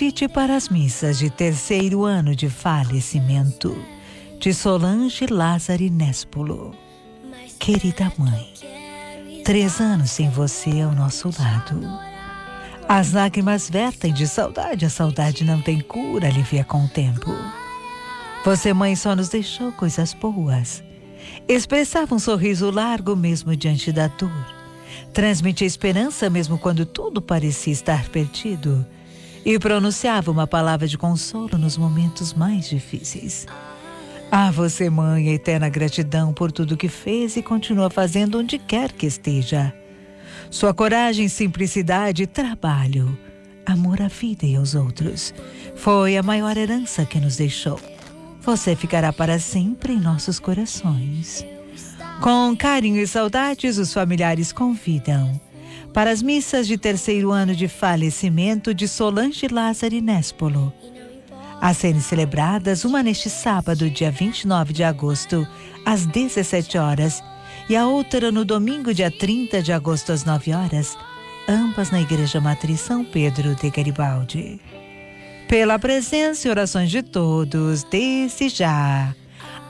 Convite para as missas de terceiro ano de falecimento de Solange Lázari Nespolo. Querida mãe, 3 anos sem você ao nosso lado. As lágrimas vertem de saudade, a saudade não tem cura, alivia com o tempo. Você, mãe, só nos deixou coisas boas. Expressava um sorriso largo mesmo diante da dor. Transmitia esperança mesmo quando tudo parecia estar perdido. E pronunciava uma palavra de consolo nos momentos mais difíceis. A você, mãe, eterna gratidão por tudo que fez e continua fazendo onde quer que esteja. Sua coragem, simplicidade, trabalho, amor à vida e aos outros foi a maior herança que nos deixou. Você ficará para sempre em nossos corações. Com carinho e saudades, os familiares convidam para as missas de terceiro ano de falecimento de Solange Lázari Nespolo, a serem celebradas uma neste sábado, dia 29 de agosto, às 17 horas, e a outra no domingo, dia 30 de agosto, às 9 horas, ambas na Igreja Matriz São Pedro de Garibaldi. Pela presença e orações de todos, desde já,